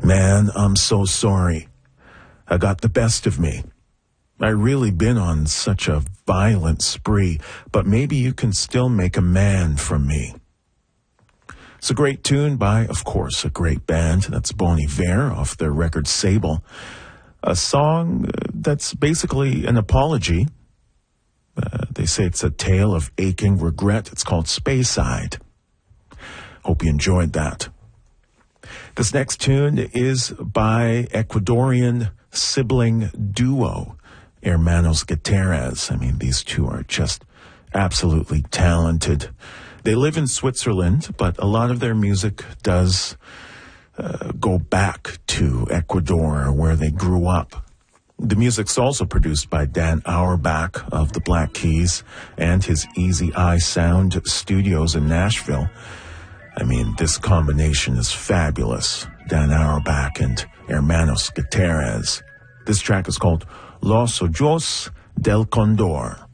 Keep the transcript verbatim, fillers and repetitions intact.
Man, I'm so sorry. I got the best of me. I really been on such a violent spree, but maybe you can still make a man from me. It's a great tune by, of course, a great band. That's Bon Iver off their record Sable. A song that's basically an apology. Uh, they say it's a tale of aching regret. It's called Speyside. Hope you enjoyed that. This next tune is by Ecuadorian sibling duo, Hermanos Gutierrez. I mean, these two are just absolutely talented. They live in Switzerland, but a lot of their music does uh, go back to Ecuador, where they grew up. The music's also produced by Dan Auerbach of the Black Keys and his Easy Eye Sound Studios in Nashville. I mean, this combination is fabulous. Dan Auerbach and Hermanos Gutierrez. This track is called Los Ojos del Condor.